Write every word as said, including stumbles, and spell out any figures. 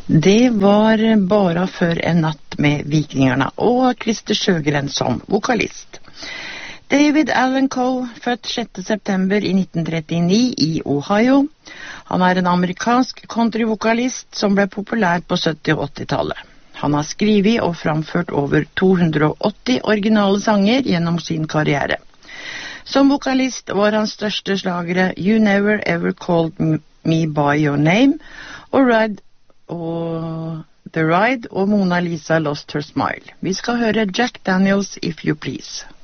Det var Bara för en natt med Vikingarna och Christer Sjögren som vokalist. David Allan Coe, født sjette september i nitten trettini i Ohio. Han er en amerikansk countryvokalist som ble populær på sytti- og åtti-tallet. Han har skrivet og framført over to hundre og åtti originale sanger gjennom sin karriere. Som vokalist var hans største slagere You Never Ever Called Me By Your Name og Ride og The Ride og Mona Lisa Lost Her Smile. Vi skal høre Jack Daniels If You Please.